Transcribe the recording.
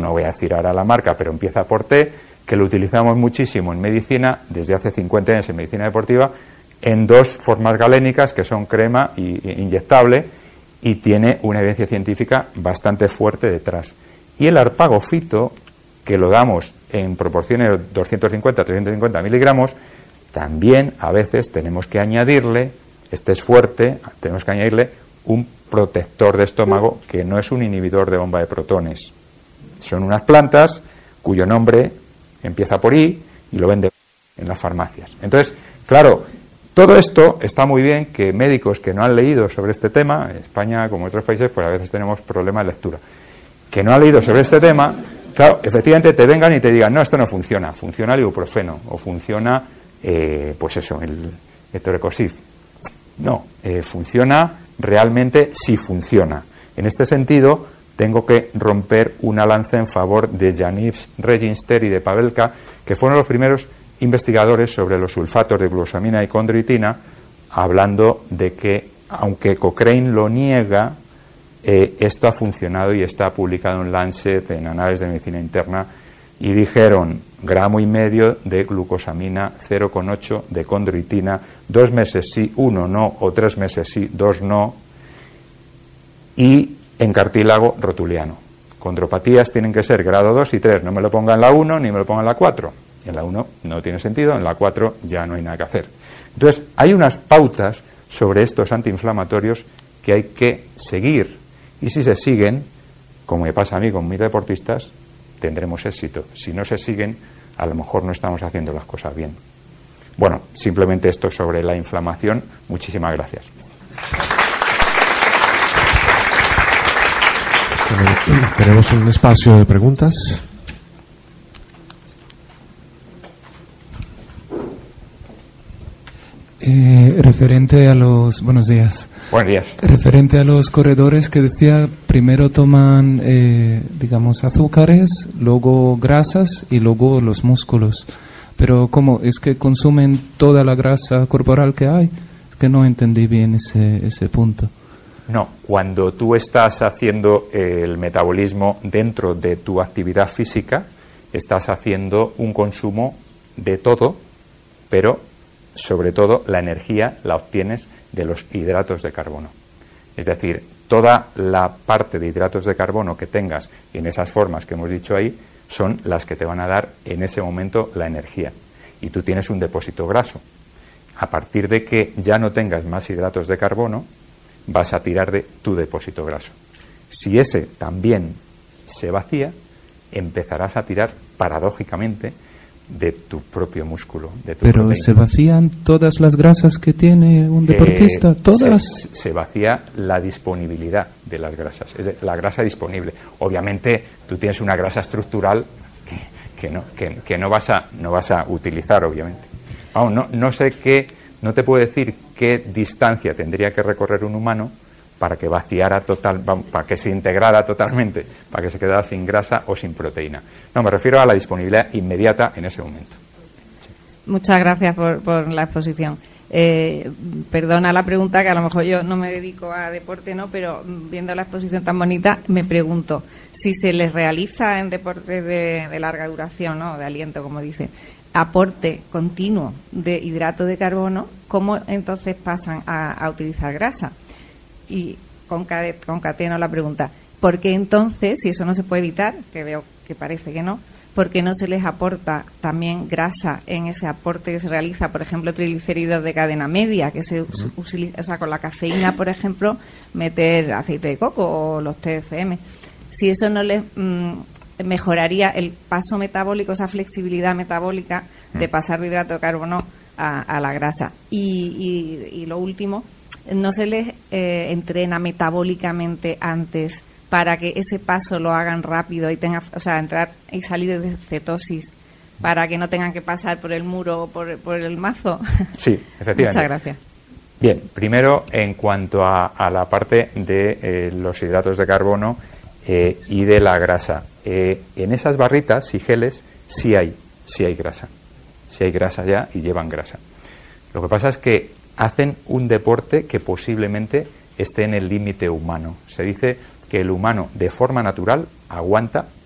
no voy a decir ahora la marca, pero empieza por T, que lo utilizamos muchísimo en medicina, desde hace 50 años en medicina deportiva, en dos formas galénicas, que son crema y inyectable, y tiene una evidencia científica bastante fuerte detrás. Y el arpagofito, que lo damos en proporciones de 250-350 miligramos, también a veces tenemos que añadirle, este es fuerte, tenemos que añadirle un protector de estómago que no es un inhibidor de bomba de protones. Son unas plantas cuyo nombre empieza por I y lo venden en las farmacias. Entonces, claro, todo esto está muy bien que médicos que no han leído sobre este tema, en España como en otros países, pues a veces tenemos problemas de lectura, que no han leído sobre este tema, claro, efectivamente te vengan y te digan, no, esto no funciona, funciona el ibuprofeno o funciona, pues eso, el Toricosif. No, funciona realmente, sí funciona. En este sentido, tengo que romper una lanza en favor de Janivs Reginster y de Pavelka, que fueron los primeros investigadores sobre los sulfatos de glucosamina y condroitina, hablando de que, aunque Cochrane lo niega, esto ha funcionado y está publicado en Lancet, en Análisis de Medicina Interna, y dijeron 1,5 gramos de glucosamina, 0,8 de condroitina, 2 meses sí, 1 no, o 3 meses sí, 2 no, y en cartílago rotuliano. Condropatías tienen que ser grado 2 y 3, no me lo ponga en la 1 ni me lo ponga en la 4. En la 1 no tiene sentido, en la 4 ya no hay nada que hacer. Entonces, hay unas pautas sobre estos antiinflamatorios que hay que seguir, y si se siguen, como me pasa a mí con mis deportistas, tendremos éxito. Si no se siguen, a lo mejor no estamos haciendo las cosas bien. Bueno, simplemente esto sobre la inflamación. Muchísimas gracias. Tenemos un espacio de preguntas. Referente a los... Buenos días. Buenos días. Referente a los corredores que decía, primero toman, digamos, azúcares, luego grasas y luego los músculos. Pero ¿cómo? ¿Es que consumen toda la grasa corporal que hay? Es que no entendí bien ese punto. No, cuando tú estás haciendo el metabolismo dentro de tu actividad física, estás haciendo un consumo de todo, pero sobre todo la energía la obtienes de los hidratos de carbono. Es decir, toda la parte de hidratos de carbono que tengas en esas formas que hemos dicho ahí son las que te van a dar en ese momento la energía. Y tú tienes un depósito graso. A partir de que ya no tengas más hidratos de carbono, vas a tirar de tu depósito graso. Si ese también se vacía, empezarás a tirar paradójicamente de tu propio músculo, de tu Pero proteína. ¿se vacían todas las grasas que tiene un deportista? ¿Todas? Se vacía la disponibilidad de las grasas, es decir, la grasa disponible. Obviamente tú tienes una grasa estructural que no vas a utilizar, obviamente. Vamos, no sé qué, no te puedo decir qué distancia tendría que recorrer un humano para que vaciara para que se integrara totalmente, para que se quedara sin grasa o sin proteína. No, me refiero a la disponibilidad inmediata en ese momento. Sí. Muchas gracias por la exposición. Perdona la pregunta, que a lo mejor yo no me dedico a deporte, ¿no? Pero viendo la exposición tan bonita, me pregunto si se les realiza en deportes de larga duración, ¿no? De aliento, como dice, aporte continuo de hidrato de carbono, ¿cómo entonces pasan a utilizar grasa? Y concateno la pregunta, ¿por qué entonces, si eso no se puede evitar, que veo que parece que no, por qué no se les aporta también grasa en ese aporte que se realiza, por ejemplo, triglicéridos de cadena media, que se utiliza, o sea, con la cafeína, por ejemplo, meter aceite de coco o los TCM? Si eso no les mejoraría el paso metabólico, esa flexibilidad metabólica de pasar de hidrato de carbono a la grasa. Y lo último, ¿no se les entrena metabólicamente antes para que ese paso lo hagan rápido y tenga, o sea, entrar y salir de cetosis para que no tengan que pasar por el muro o por el mazo? Sí, efectivamente. Muchas gracias. Bien, primero en cuanto a la parte de los hidratos de carbono y de la grasa. En esas barritas y geles sí hay grasa. Sí hay grasa ya y llevan grasa. Lo que pasa es que hacen un deporte que posiblemente esté en el límite humano. Se dice que el humano de forma natural aguanta